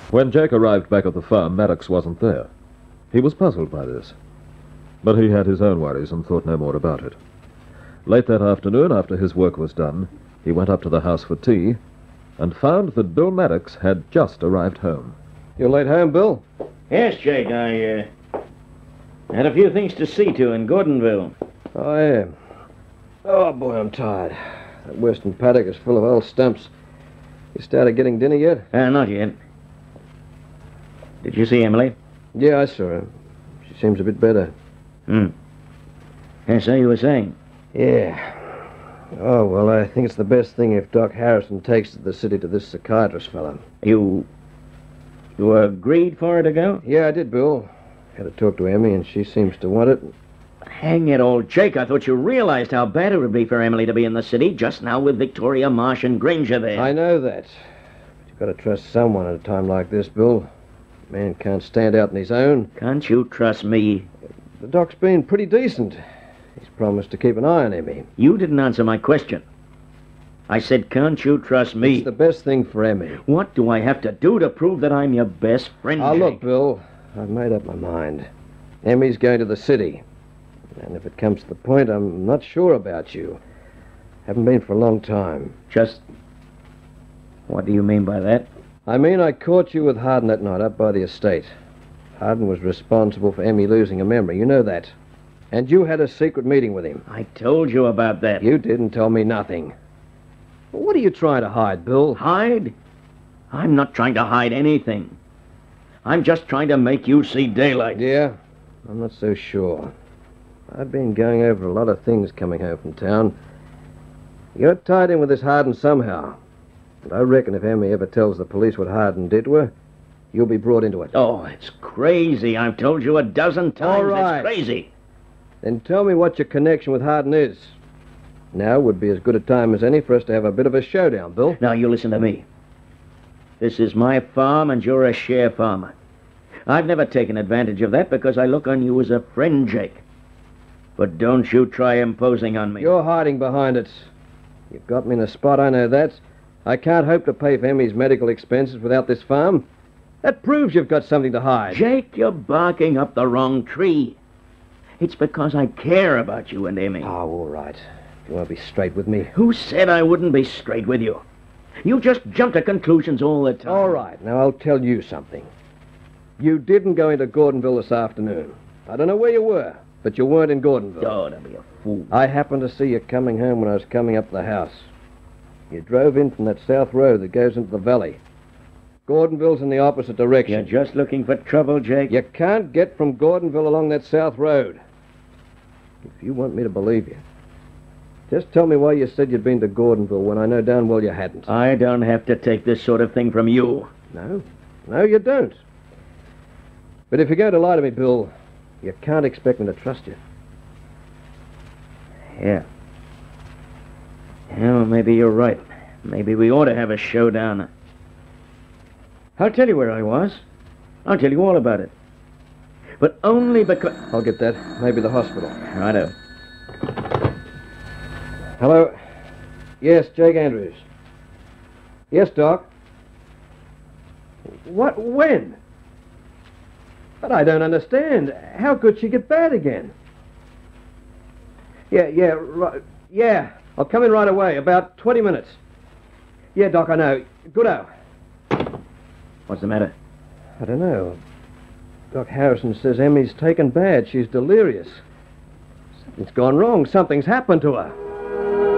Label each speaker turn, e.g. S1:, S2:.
S1: When Jake arrived back at the farm, Maddox wasn't there. He was puzzled by this. But he had his own worries and thought no more about it. Late that afternoon, after his work was done, he went up to the house for tea and found that Bill Maddox had just arrived home.
S2: You late home, Bill?
S3: Yes, Jake, I had a few things to see to in Gordonville.
S2: I am. Oh, boy, I'm tired. That Western paddock is full of old stumps. You started getting dinner yet?
S3: Not yet. Did you see Emily?
S2: Yeah, I saw her. She seems a bit better.
S3: And so you were saying?
S2: Yeah. Oh, well, I think it's the best thing if Doc Harrison takes to the city to this psychiatrist fellow.
S3: You agreed for her to go?
S2: Yeah, I did, Bill. Had to talk to Emmy, and she seems to want it.
S3: Hang it all, Jake. I thought you realized how bad it would be for Emily to be in the city just now with Victoria Marsh and Granger there.
S2: I know that. But you've got to trust someone at a time like this, Bill. A man can't stand out on his own.
S3: Can't you trust me?
S2: The Doc's been pretty decent. He's promised to keep an eye on Emmy.
S3: You didn't answer my question. I said, can't you trust me?
S2: It's the best thing for Emmy.
S3: What do I have to do to prove that I'm your best friend,
S2: Ah,
S3: Jake?
S2: look, Bill, I've made up my mind. Emmy's going to the city. And if it comes to the point, I'm not sure about you. Haven't been for a long time.
S3: Just... what do you mean by that?
S2: I mean, I caught you with Harden that night up by the estate. Harden was responsible for Emmy losing her memory. You know that. And you had a secret meeting with him.
S3: I told you about that.
S2: You didn't tell me nothing. What are you trying to hide, Bill?
S3: Hide? I'm not trying to hide anything. I'm just trying to make you see daylight.
S2: Yeah? I'm not so sure. I've been going over a lot of things coming home from town. You're tied in with this Harden somehow. And I reckon if Emmy ever tells the police what Harden did to her, you'll be brought into it.
S3: Oh, it's crazy. I've told you a dozen times.
S2: All right.
S3: It's crazy.
S2: Then tell me what your connection with Harden is. Now would be as good a time as any for us to have a bit of a showdown, Bill.
S3: Now, you listen to me. This is my farm, and you're a share farmer. I've never taken advantage of that because I look on you as a friend, Jake. But don't you try imposing on me.
S2: You're hiding behind it. You've got me in a spot, I know that. I can't hope to pay for Emmy's medical expenses without this farm. That proves you've got something to hide.
S3: Jake, you're barking up the wrong tree. It's because I care about you and Emmy.
S2: Oh, all right. If you want to be straight with me.
S3: Who said I wouldn't be straight with you? You just jump to conclusions all the time.
S2: All right, now I'll tell you something. You didn't go into Gordonville this afternoon. I don't know where you were, but you weren't in Gordonville.
S3: Oh, don't be a fool.
S2: I happened to see you coming home when I was coming up the house. You drove in from that south road that goes into the valley. Gordonville's in the opposite direction.
S3: You're just looking for trouble, Jake?
S2: You can't get from Gordonville along that south road. If you want me to believe you, just tell me why you said you'd been to Gordonville when I know darn well you hadn't.
S3: I don't have to take this sort of thing from you.
S2: No, you don't. But if you're going to lie to me, Bill, you can't expect me to trust you.
S3: Yeah. Well, maybe you're right. Maybe we ought to have a showdown. I'll tell you where I was. I'll tell you all about it. But only because...
S2: I'll get that. Maybe the hospital.
S3: Righto.
S2: Hello? Yes, Jake Andrews. Yes, Doc. What? When? But I don't understand. How could she get bad again? Right. Yeah, I'll come in right away. About 20 minutes. Yeah, Doc, I know. Goodo.
S3: What's the matter?
S2: I don't know. Doc Harrison says Emmy's taken bad. She's delirious. Something's gone wrong. Something's happened to her.